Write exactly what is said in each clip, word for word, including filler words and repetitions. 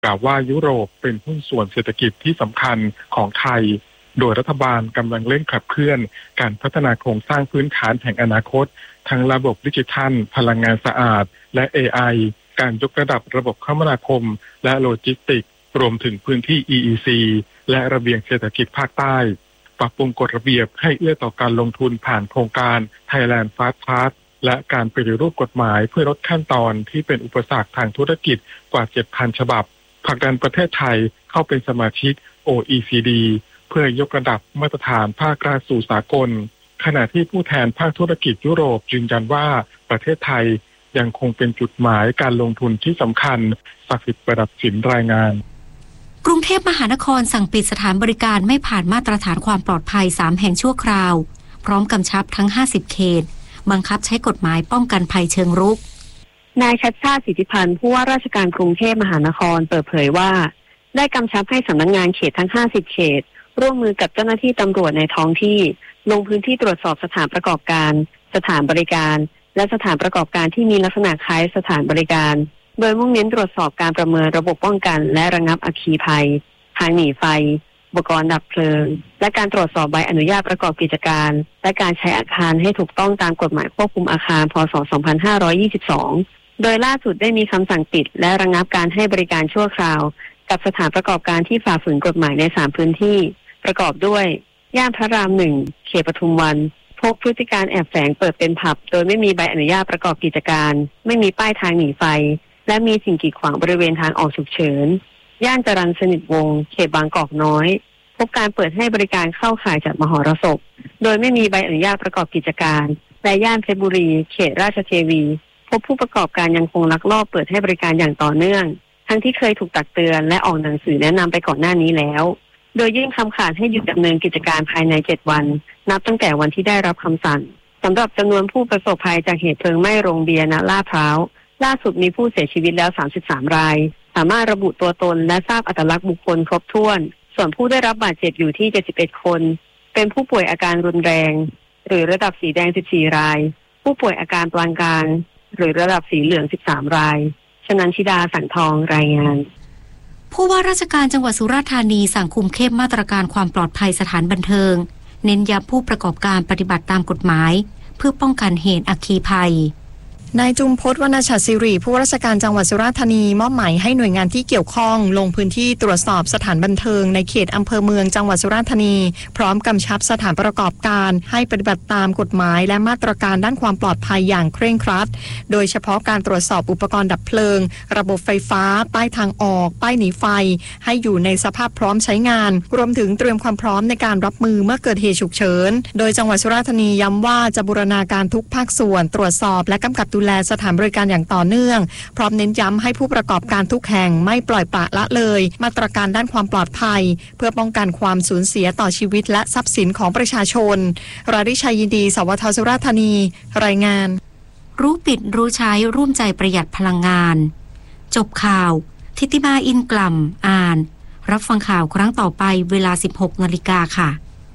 กล่าวว่ายุโรปเป็นหุ้นส่วนเศรษฐกิจที่สำคัญของไทยโดยรัฐบาลกำลังเร่งขับเคลื่อนการพัฒนาโครงสร้างพื้นฐานแห่งอนาคตทั้งระบบดิจิทัลพลังงานสะอาดและ เอ ไอ การยกระดับระบบคมนาคมและโลจิสติกส์รวมถึงพื้นที่ อี อี ซี และระเบียงเศรษฐกิจภาคใต้ปรับปรุงกฎระเบียบให้เอื้อต่อการลงทุนผ่านโครงการ Thailand Fast Pass และการปฏิรูปกฎหมายเพื่อลดขั้นตอนที่เป็นอุปสรรคทางธุรกิจกว่า เจ็ดพัน ฉบับผลักดันประเทศไทยเข้าเป็นสมาชิก โอ อี ซี ดี เพื่อยกระดับมาตรฐานภาครัฐสู่สากลขณะที่ผู้แทนภาคธุรกิจยุโรปยืนยันว่าประเทศไทยยังคงเป็นจุดหมายการลงทุนที่สำคัญศักดิ์สิทธิ์ประดับสินรายงานกรุงเทพมหานครสั่งปิดสถานบริการไม่ผ่านมาตรฐานความปลอดภัยสามแห่งชั่วคราวพร้อมกำชับทั้งห้าสิบเขตบังคับใช้กฎหมายป้องกันภัยเชิงรุกนายชัชชาติสิทธิพันธ์ผู้ว่าราชการกรุงเทพมหานครเปิดเผยว่าได้กำชับให้สำนักงานเขตทั้งห้าสิบเขตร่วมมือกับเจ้าหน้าที่ตำรวจในท้องที่ลงพื้นที่ตรวจสอบสถานประกอบการสถานบริการและสถานประกอบการที่มีลักษณะคล้ายสถานบริการโดยมุ่งเน้นตรวจสอบการประเมินระบบป้องกันและระงับอัคคีภัยทางหนีไฟอุปกรณ์ดับเพลิงและการตรวจสอบใบอนุญาตประกอบกิจการและการใช้อาคารให้ถูกต้องตามกฎหมายควบคุมอาคารพ.ศ. สองพันห้าร้อยยี่สิบสองโดยล่าสุดได้มีคำสั่งปิดและระงับการให้บริการชั่วคราวกับสถานประกอบการที่ฝ่าฝืนกฎหมายในสามพื้นที่ประกอบด้วยย่านพระรามหนึ่งเขตปทุมวันพบพฤติการแอบแฝงเปิดเป็นผับโดยไม่มีใบอนุญาตประกอบกิจการไม่มีป้ายทางหนีไฟและมีสิ่งกีดขวางบริเวณทางออกฉุกเฉินย่านจรัญสนิทวงศ์เขตบางกอกน้อยพบการเปิดให้บริการเข้าข่ายจัดมหรสพโดยไม่มีใบอนุญาตประกอบกิจการและย่านเพชรบุรีเขตราชเทวีพบผู้ประกอบการยังคงลักลอบเปิดให้บริการอย่างต่อเนื่องทั้งที่เคยถูกตักเตือนและออกหนังสือแนะนำไปก่อนหน้านี้แล้วโดยยื่นคำขาดให้หยุดดำเนินกิจการภายในเจ็ดวันนับตั้งแต่วันที่ได้รับคำสั่งสำหรับจำนวนผู้ประสบภัยจากเหตุเพลิงไหม้โรงเบียร์ณลาดพร้าวล่าสุดมีผู้เสียชีวิตแล้วสามสิบสามรายสามารถระบุตัวตนและทราบอัตลักษณ์บุคคลครบถ้วนส่วนผู้ได้รับบาดเจ็บอยู่ที่เจ็ดสิบเอ็ดคนเป็นผู้ป่วยอาการรุนแรงหรือระดับสีแดงสิบสี่รายผู้ป่วยอาการปานกลางหรือระดับสีเหลืองสิบสามรายชนันชิดาสังทองรายงานผู้ว่าราชการจังหวัดสุราษฎร์ธานีสั่งคุมเข้มมาตรการความปลอดภัยสถานบันเทิงเน้นย้ำผู้ประกอบการปฏิบัติตามกฎหมายเพื่อป้องกันเหตุอัคคีภัยนายจุมพจน์ วรรณฉัตรศิริผู้ว่าราชการจังหวัดสุราษฎร์ธานีมอบหมายให้หน่วยงานที่เกี่ยวข้องลงพื้นที่ตรวจสอบสถานบันเทิงในเขตอำเภอเมืองจังหวัดสุราษฎร์ธานีพร้อมกำชับสถานประกอบการให้ปฏิบัติตามกฎหมายและมาตรการด้านความปลอดภัยอย่างเคร่งครัดโดยเฉพาะการตรวจสอบอุปกรณ์ดับเพลิงระบบไฟฟ้าป้ายทางออกป้ายหนีไฟให้อยู่ในสภาพพร้อมใช้งานรวมถึงเตรียมความพร้อมในการรับมือเมื่อเกิดเหตุฉุกเฉินโดยจังหวัดสุราษฎร์ธานีย้ำว่าจะบูรณาการทุกภาคส่วนตรวจสอบและกำกับดูแลสถานบริการอย่างต่อเนื่องพร้อมเน้นย้ำให้ผู้ประกอบการทุกแห่งไม่ปล่อยปละละเลยมาตรการด้านความปลอดภัยเพื่อป้องกันความสูญเสียต่อชีวิตและทรัพย์สินของประชาชนราริชัยยินดีสวทสุราษฎร์ธานีรายงานรู้ปิดรู้ใช้ร่วมใจประหยัดพลังงานจบข่าวทิติมาอินกล่ำอ่านรับฟังข่าวครั้งต่อไปเวลา สิบหกนาฬิกา นค่ะ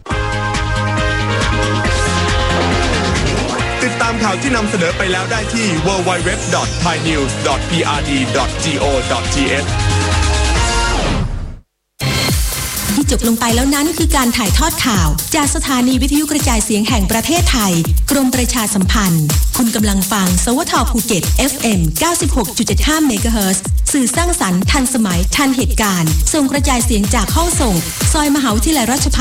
ติดตามข่าวที่นำเสนอไปแล้วได้ที่ ดับเบิลยู ดับเบิลยู ดับเบิลยู ดอท ไทยนิวส์ ดอท พี อาร์ ดี ดอท จี โอ ดอท ที เอชที่จบลงไปแล้วนั้นคือการถ่ายทอดข่าวจากสถานีวิทยุกระจายเสียงแห่งประเทศไทยกรมประชาสัมพันธ์คุณกำลังฟังสวทภูเก็ต เอฟ เอ็ม เก้าสิบหกจุดเจ็ดห้า เมกะเฮิรตซ์สื่อสร้างสรรค์ทันสมัยทันเหตุการณ์ส่งกระจายเสียงจากห้องส่งซอยมหาวิทยาลัยราชภัฏ